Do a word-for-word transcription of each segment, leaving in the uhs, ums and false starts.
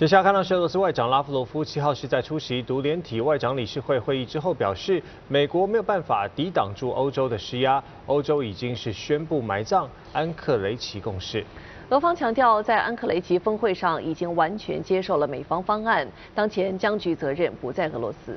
接下来看到是俄罗斯外长拉夫罗夫七号是在出席独联体外长理事会会议之后表示，美国没有办法抵挡住欧洲的施压，欧洲已经是宣布埋葬安克雷奇共识。 俄方强调，在安克雷奇峰会上已经完全接受了美方方案，当前僵局责任不在俄罗斯。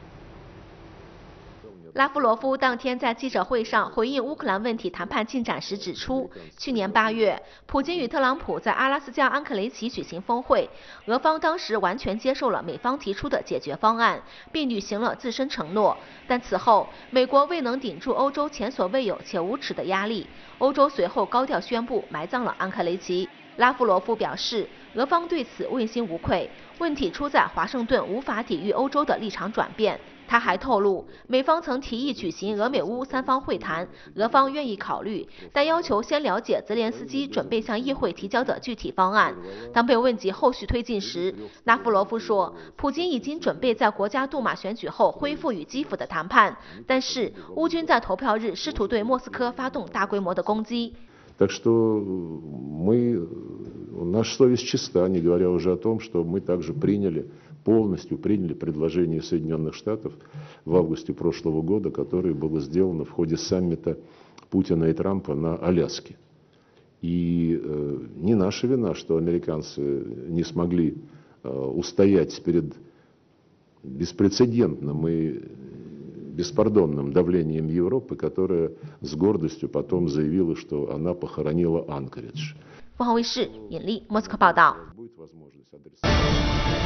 拉夫罗夫当天在记者会上回应乌克兰问题谈判进展时指出，去年八月，普京与特朗普在阿拉斯加安克雷奇举行峰会，俄方当时完全接受了美方提出的解决方案，并履行了自身承诺。但此后，美国未能顶住欧洲前所未有且无耻的压力，欧洲随后高调宣布埋葬了安克雷奇。拉夫罗夫表示，俄方对此问心无愧，问题出在华盛顿无法抵御欧洲的立场转变。 他还透露，美方曾提议举行俄美乌三方会谈，俄方愿意考虑，但要求先了解泽连斯基准备向议会提交的具体方案。当被问及后续推进时，拉夫罗夫说，普京已经准备在国家杜马选举后恢复与基辅的谈判，但是乌军在投票日试图对莫斯科发动大规模的攻击。 Так что мы, наша совесть чиста, не говоря уже о том, что мы также приняли, полностью приняли предложение Соединенных Штатов в августе прошлого года, которое было сделано в ходе саммита Путина и Трампа на Аляске. И э, не наша вина, что американцы не смогли э, устоять перед беспрецедентным и беспардонным давлением Европы, которая с гордостью потом заявила, что она похоронила Анкоридж. 凤凰卫视尹力莫斯科报道。